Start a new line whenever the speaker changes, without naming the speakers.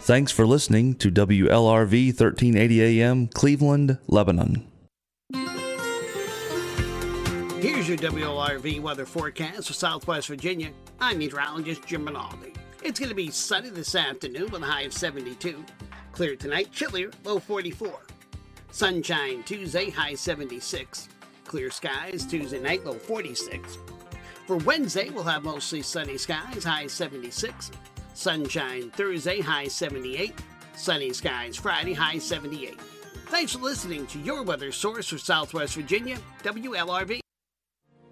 Thanks for listening to WLRV 1380 AM, Cleveland, Lebanon.
Here's your WLRV weather forecast for Southwest Virginia. I'm meteorologist Jim Rinaldi. It's going to be sunny this afternoon with a high of 72. Clear tonight, chillier, low 44. Sunshine Tuesday, high 76. Clear skies Tuesday night, low 46. For Wednesday, we'll have mostly sunny skies, high 76. Sunshine Thursday, high 78. Sunny skies Friday, high 78. Thanks for listening to your weather source for Southwest Virginia, WLRV.